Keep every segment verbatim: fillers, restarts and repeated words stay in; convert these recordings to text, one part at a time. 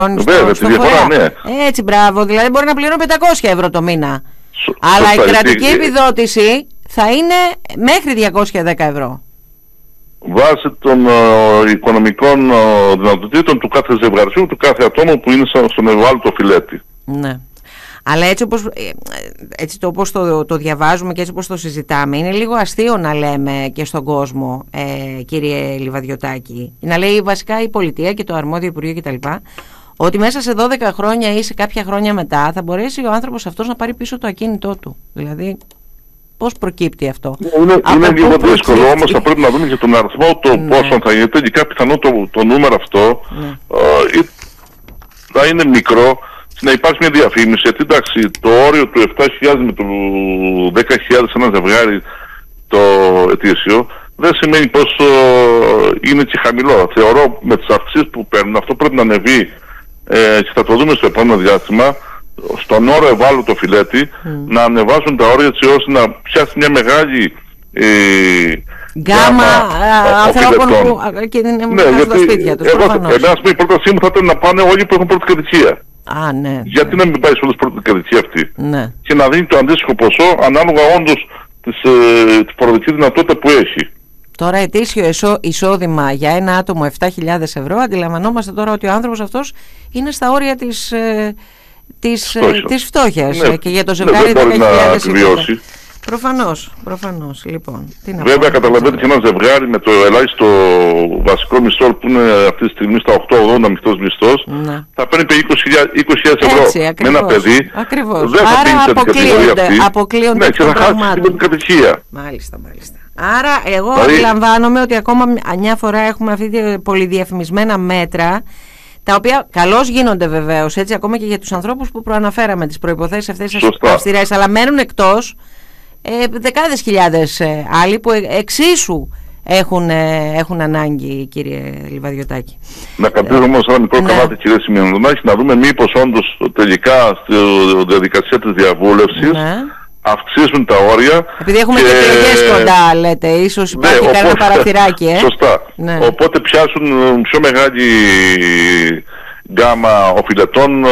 Βέβαια, τη διαφορά, ναι. Έτσι, μπράβο. Δηλαδή μπορεί να πληρώνω πεντακόσια ευρώ το μήνα. Σω, αλλά σωστά, η κρατική γιατί... επιδότηση θα είναι μέχρι διακόσια δέκα ευρώ. Βάσει των uh, οικονομικών uh, δυνατοτήτων του κάθε ζευγαριού, του κάθε ατόμου που είναι στον ευάλωτο φιλέτη. Ναι. Αλλά έτσι όπως, έτσι το, όπως το, το διαβάζουμε και έτσι όπως το συζητάμε, είναι λίγο αστείο να λέμε και στον κόσμο, ε, κύριε Λιβαδιωτάκη, να λέει βασικά η πολιτεία και το αρμόδιο Υπουργείο κτλ. Ότι μέσα σε δώδεκα χρόνια ή σε κάποια χρόνια μετά θα μπορέσει ο άνθρωπος αυτός να πάρει πίσω το ακίνητό του. Δηλαδή, πώς προκύπτει αυτό? Είναι, είναι λίγο δύσκολο, όμως θα πρέπει να δούμε και τον αριθμό το ναι. πόσο θα είναι. Τελικά πιθανό το, το νούμερο αυτό ναι. ε, θα είναι μικρό. Να υπάρχει μια διαφήμιση, γιατί εντάξει, το όριο του επτά χιλιάδες με το δέκα χιλιάδες ένα ζευγάρι το ετήσιο δεν σημαίνει πως uh, είναι και χαμηλό. Θεωρώ με τις αυξήσεις που παίρνουν αυτό πρέπει να ανεβεί ε, και θα το δούμε στο επόμενο διάστημα στον όρο ευάλωτο φιλέτη mm. να ανεβάσουν τα όρια έτσι ώστε να πιάσει μια μεγάλη ε, γκάμα ανθρώπων που κινδυνεύουν ναι, στα σπίτια τους. Εμένα η πρότασή μου θα ήταν να πάνε όλοι που έχουν πρώτη κατοικία. Α, ναι. Γιατί να μην πάει σε όλες τις πρώτη κατοικία αυτή ναι. και να δίνει το αντίστοιχο ποσό ανάλογα όντως της, ε, της παροδική δυνατότητα που έχει. Τώρα ετήσιο εσώ, εισόδημα για ένα άτομο επτά χιλιάδες ευρώ, αντιλαμβανόμαστε τώρα ότι ο άνθρωπος αυτός είναι στα όρια της, ε, της, ε, της φτώχειας ναι, και για το ζευγάρι δεν μπορεί να επιβιώσει. Προφανώς, προφανώς. Λοιπόν, τι να βέβαια πω, καταλαβαίνετε και ένα ζευγάρι με το ελάχιστο βασικό μισθό που είναι αυτή τη στιγμή στα οκτώ ογδόντα μισθός μισθός ναι. θα παίρνει είκοσι χιλιάδες ευρώ. Έτσι, ακριβώς, με ένα παιδί ακριβώς. δεν θα άρα πίνει την κατηγορία αυτή αποκλείονται ναι, και θα χάσει την κατοικία. Μάλιστα, μάλιστα. Άρα εγώ δηλαδή... αντιλαμβάνομαι ότι ακόμα μια φορά έχουμε αυτή τη πολυδιαφημισμένα μέτρα, τα οποία καλώς γίνονται βεβαίως, έτσι, ακόμα και για τους ανθρώπους που προαναφέραμε τις προϋποθέσεις αυτές τις αυστηρές, αλλά μένουν εκτός ε, δεκάδες χιλιάδες ε, άλλοι που ε, εξίσου έχουν, ε, έχουν ανάγκη, κύριε Λιβαδιωτάκη. Να κρατήσουμε όμως ένα μικρό ναι. κομμάτι, κύριε Σημειονοδάκη, να δούμε μήπως όντως τελικά στη διαδικασία της διαβούλευσης ναι. αυξήσουν τα όρια. Επειδή έχουμε και, και εκλογές κοντά, λέτε, ίσως υπάρχει ναι, κανένα παραθυράκι. Ε? Σωστά. Ναι. Οπότε πιάσουν πιο μεγάλη γκάμα οφειλετών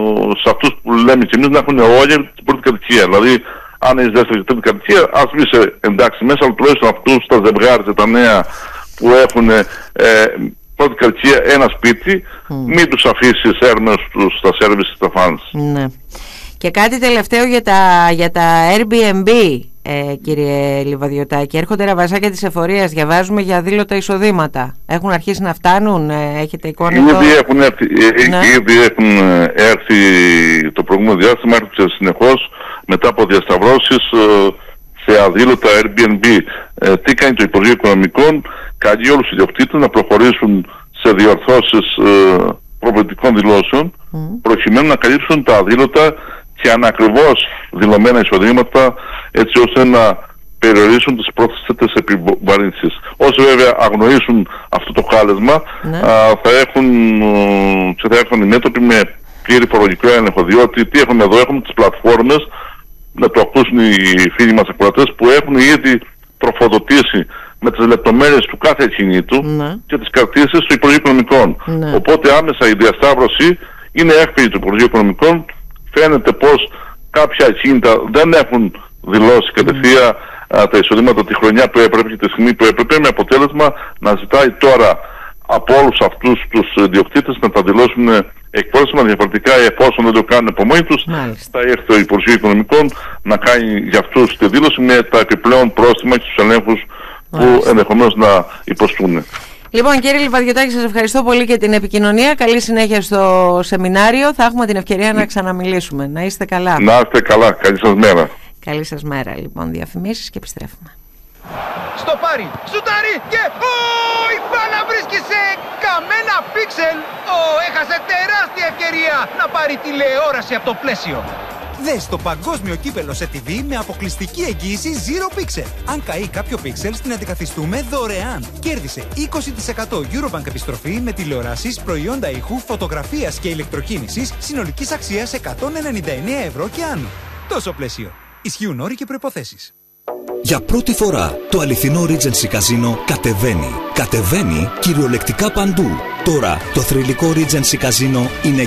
σε αυτούς που λέμε και εμείς να έχουν όλοι την πρώτη κατοικία. Δηλαδή, αν έχεις δεύτερη και τρίτη κατοικία, ας μην σε εντάξει μέσα, αλλά τουλάχιστον αυτούς τα ζευγάρια, τα νέα που έχουν ε, πρώτη κατοικία ένα σπίτι, mm. μην τους αφήσεις έρμεως τους στα service, στα fans. Ναι. Και κάτι τελευταίο για τα, για τα Airbnb, ε, κύριε Λιβαδιωτάκη. Έρχονται ραβαζάκια της εφορίας, διαβάζουμε για αδήλωτα εισοδήματα. Έχουν αρχίσει να φτάνουν, ε, έχετε εικόνα? Ήδη το... έχουν, έρθει, ναι. ήδη έχουν έρθει το προηγούμενο διάστημα, έρχονται συνεχώς μετά από διασταυρώσεις ε, σε αδήλωτα Airbnb. Ε, τι κάνει το Υπουργείο Οικονομικών? Καλεί όλους τους ιδιοκτήτες να προχωρήσουν σε διορθώσεις ε, προβλητικών δηλώσεων mm. προκειμένου να καλύψουν τα αδήλωτα και ανακριβώς δηλωμένα εισοδήματα, έτσι ώστε να περιορίσουν τις πρόσθετες επιβαρύνσεις. Όσοι βέβαια αγνοήσουν αυτό το κάλεσμα ναι. α, θα έχουν και θα έρθουν αντιμέτωποι με πλήρη φορολογικό έλεγχο, διότι τι έχουμε εδώ? Έχουμε τις πλατφόρμες, να το ακούσουν οι φίλοι μας ακροατές, που έχουν ήδη τροφοδοτήσει με τις λεπτομέρειες του κάθε ακινήτου ναι. και τις κρατήσεις του Υπουργείου Οικονομικών. Ναι. Οπότε άμεσα η διασταύρωση είναι εύκολη του Υπουργείου Οικονομικών. Φαίνεται πως κάποια ακίνητα δεν έχουν δηλώσει κατευθείαν mm. τα εισοδήματα τη χρονιά που έπρεπε και τη στιγμή που έπρεπε, με αποτέλεσμα να ζητάει τώρα από όλους αυτούς τους ιδιοκτήτες να τα δηλώσουν εκπρόσωπα. Διαφορετικά, εφόσον δεν το κάνουν από μόνοι τους, θα έρθει το Υπουργείο Οικονομικών να κάνει για αυτούς τη δήλωση με τα επιπλέον πρόστιμα και τους ελέγχους που ενδεχομένως να υποστούν. Λοιπόν, κύριε Λιβαδιωτάκη, σας ευχαριστώ πολύ για την επικοινωνία. Καλή συνέχεια στο σεμινάριο. Θα έχουμε την ευκαιρία να ξαναμιλήσουμε. Να είστε καλά. Να είστε καλά. Καλή σας μέρα. Καλή σας μέρα. Λοιπόν, διαφημίσεις και επιστρέφουμε. Στο πάρει, σουτάρει και ο, η μπάλα βρίσκει σε καμένα πίξελ. Ο, έχασε τεράστια ευκαιρία να πάρει τηλεόραση από το πλαίσιο. Δες το παγκόσμιο κύπελο σε τι βι με αποκλειστική εγγύηση Zero Pixel. Αν καεί κάποιο πίξελ, την αντικαθιστούμε δωρεάν. Κέρδισε είκοσι τοις εκατό Eurobank επιστροφή με τηλεοράσεις, προϊόντα ήχου, φωτογραφίας και ηλεκτροκίνησης συνολικής αξίας εκατόν ενενήντα εννέα ευρώ και άνω. Τόσο πλαίσιο. Ισχύουν όροι και προϋποθέσεις. Για πρώτη φορά το αληθινό Regency Casino κατεβαίνει. Κατεβαίνει κυριολεκτικά παντού. Τώρα το θρυλικό Regency Casino είναι